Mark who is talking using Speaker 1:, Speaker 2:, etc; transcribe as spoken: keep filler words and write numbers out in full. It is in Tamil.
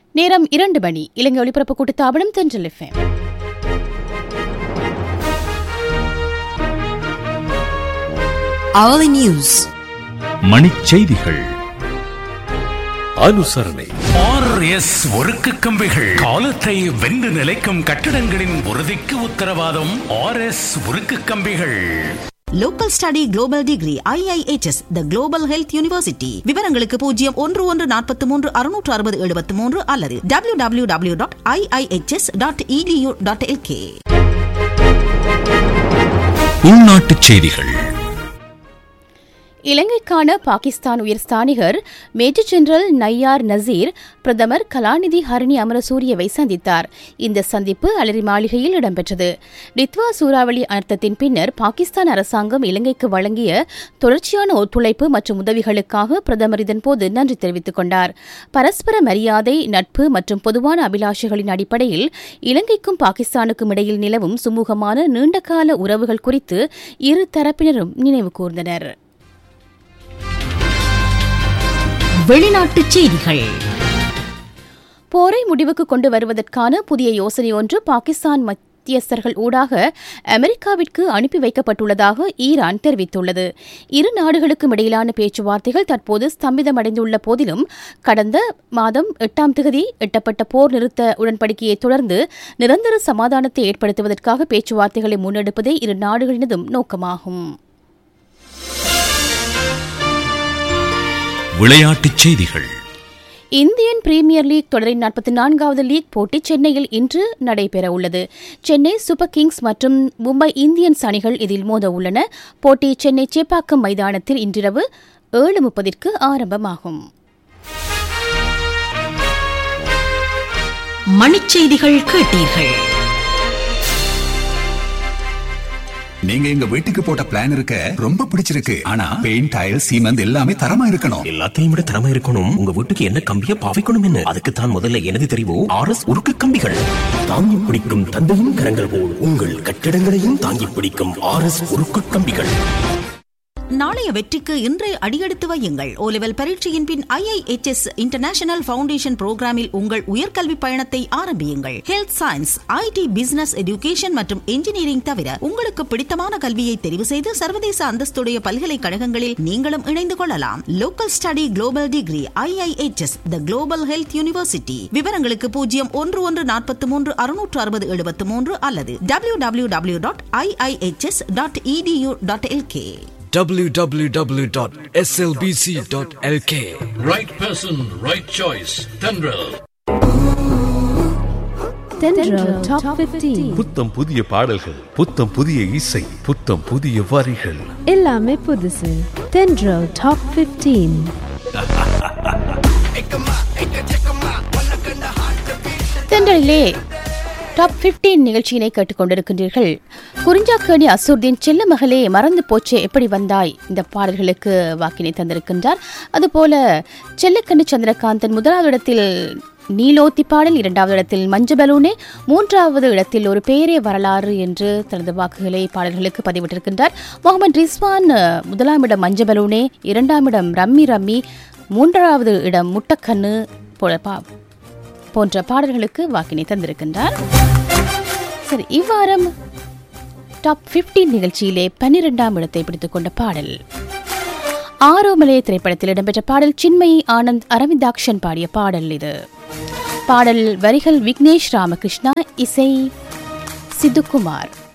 Speaker 1: நேரம் இரண்டு மணி. இலங்கை ஒலிபரப்பு கூட்டுத்தாபனம் தென்றல் எஃப்எம்.
Speaker 2: Hourly News.
Speaker 3: மணிச்செய்திகள். அனுசரணை.
Speaker 4: ஆர் எஸ் ஒருக்கு கம்பிகள், காலத்தை வென்று நிலைக்கும் கட்டிடங்களின் உறுதிக்கு உத்தரவாதம். ஆர் எஸ் ஒருக்கு கம்பிகள்.
Speaker 2: Local Study Global Degree I I H S The Global Health University. விவரங்களுக்கு பூஜ்ஜியம் ஒன்று ஒன்று நாற்பத்தி மூன்று அறுநூற்று அறுபது எழுபத்தி மூன்று அல்லது W W W dot I I H S dot E D you dot L K.
Speaker 3: உள்நாட்டுச் செய்திகள்.
Speaker 1: இலங்கைக்கான பாகிஸ்தான் உயர்ஸ்தானிகர் மேஜர் ஜெனரல் நய்யார் நசீர் பிரதமர் கலாநிதி ஹரிணி அமரசூரியவை சந்தித்தார். இந்த சந்திப்பு அலரி மாளிகையில் இடம்பெற்றது. டித்வா சூறாவளி அனர்த்தத்தின் பின்னர் பாகிஸ்தான் அரசாங்கம் இலங்கைக்கு வழங்கிய தொடர்ச்சியான ஒத்துழைப்பு மற்றும் உதவிகளுக்காக பிரதமர் இதன்போது நன்றி தெரிவித்துக் கொண்டார். பரஸ்பர மரியாதை, நட்பு மற்றும் பொதுவான அபிலாஷைகளின் அடிப்படையில் இலங்கைக்கும் பாகிஸ்தானுக்கும் இடையில் நிலவும் சுமூகமான நீண்டகால உறவுகள் குறித்து இரு தரப்பினரும் நினைவு கூர்ந்தனர்.
Speaker 2: வெளிநாட்டுச் செய்திகள்.
Speaker 1: போரை முடிவுக்கு கொண்டு வருவதற்கான புதிய யோசனை ஒன்று பாகிஸ்தான் மத்தியஸ்தர்கள் ஊடாக அமெரிக்காவிற்கு அனுப்பி வைக்கப்பட்டுள்ளதாக ஈரான் தெரிவித்துள்ளது. இரு நாடுகளுக்கும் இடையிலான பேச்சுவார்த்தைகள் தற்போது ஸ்தம்பிதமடைந்துள்ள போதிலும் கடந்த மாதம் எட்டாம் தேதி எட்டப்பட்ட போர் நிறுத்த உடன்படிக்கையை தொடர்ந்து நிரந்தர சமாதானத்தை ஏற்படுத்துவதற்காக பேச்சுவார்த்தைகளை முன்னெடுப்பதே இரு நாடுகளினதும் நோக்கமாகும்.
Speaker 3: விளையாட்டுச் செய்திகள்.
Speaker 1: இந்தியன் பிரீமியர் லீக் தொடரின் நாற்பத்தி நான்காவது லீக் போட்டி சென்னையில் இன்று நடைபெறவுள்ளது. சென்னை சூப்பர் கிங்ஸ் மற்றும் மும்பை இந்தியன்ஸ் அணிகள் இதில் மோத உள்ளன. போட்டி சென்னை சேப்பாக்கம் மைதானத்தில் இன்றிரவு ஏழு முப்பதிற்கு ஆரம்பமாகும்.
Speaker 2: மணிச்செய்திகள் கேட்டீர்கள்.
Speaker 5: நீங்க எங்க வீட்டுக்கு போட்ட பிளான் இருக்க ரொம்ப பிடிச்சிருக்கு. ஆனா பெயிண்ட், டைல், சீமெண்ட் எல்லாமே தரமா இருக்கணும்.
Speaker 6: எல்லாத்தையும் விட தரமா இருக்கணும். உங்க வீட்டுக்கு என்ன கம்பிய பாவிக்கணும் என்ன? அதுக்கு தான் முதல்ல எனது தெரிவு ஆர் எஸ் உருக்கு கம்பிகள். தாங்கி பிடிக்கும் தந்தையும் கரங்கள் போல் உங்கள் கட்டிடங்களையும் தாங்கி பிடிக்கும் ஆர் எஸ் உருக்கு கம்பிகள்.
Speaker 2: நாளைய வெற்றிக்கு இன்றே அடியெடுத்து வையுங்கள். ஓ லெவல் பரீட்சையின் பின் ஐ ஐ எச் எஸ் இன்டர்நேஷனல் ஃபவுண்டேஷன் புரோகிராமில் உங்கள் உயர்கல்வி பயணத்தை ஆரம்பியுங்கள். ஹெல்த் சயின்ஸ், ஐ டி, பிசினஸ், எஜுகேஷன் மற்றும் இன்ஜினியரிங் தவிர உங்களுக்கு பிடித்தமான கல்வியை தெரிவு செய்து சர்வதேச அந்தஸ்துடைய பல்கலைக்கழகங்களில் நீங்களும் இணைந்து கொள்ளலாம். Local study global degree I I H S the global health university. விவரங்களுக்கு பூஜ்ஜியம் ஒன்று ஒன்று நாற்பத்தி மூன்று அறுநூற்று அறுபது எழுபத்தி மூன்று அல்லது W W W dot I I H S dot E D you dot L K.
Speaker 7: w w w dot s l b c dot l k.
Speaker 8: Right person, right choice. Tendril.
Speaker 9: Tendril Top fifteen.
Speaker 3: புத்தம் புதிய பாடல்கள், புத்தம் புதிய இசை, புத்தம் புதிய வரிகள்,
Speaker 9: எல்லாமே புதுசு. Tendril Top fifteen.
Speaker 1: தென்றலிலே top fifteen நிகழ்ச்சியினை கேட்டுக்கொண்டிருக்கின்றீர்கள். குறிஞ்சாக்கேணி அசூர்தீன் செல்ல மகளே மறந்து போச்சே எப்படி வந்தாய் இந்த பாடல்களுக்கு வாக்கினை தந்திருக்கின்றார். அதுபோல செல்லக்கண்ணு சந்திரகாந்தன் முதலாவது இடத்தில் நீலோத்தி பாடல், இரண்டாவது இடத்தில் மஞ்சபலூனே, மூன்றாவது இடத்தில் ஒரு பேரே வரலாறு என்று தனது வாக்குகளை பாடல்களுக்கு பதிவிட்டிருக்கின்றார். முகமது ரிஸ்வான் முதலாம் இடம் மஞ்சபலூனே, இரண்டாம் இடம் ரம்மி ரம்மி, மூன்றாவது இடம் முட்டக்கண்ணு போன்ற பாடல்களுக்கு வாக்கினை தந்திருக்கின்றார். சரி, இவ்வாரம் டாப் பிப்டீன் நிகழ்ச்சியிலே பன்னிரெண்டாம் இடத்தை பிடித்துக் கொண்ட பாடல் ஆரோமலே திரைப்படத்தில் இடம்பெற்ற பாடல். சின்மயி ஆனந்த், அரவிந்தாக்ஷன் பாடிய பாடல் இது. பாடல் வரிகள் விக்னேஷ் ராமகிருஷ்ணா, இசை சித்துக்குமார்.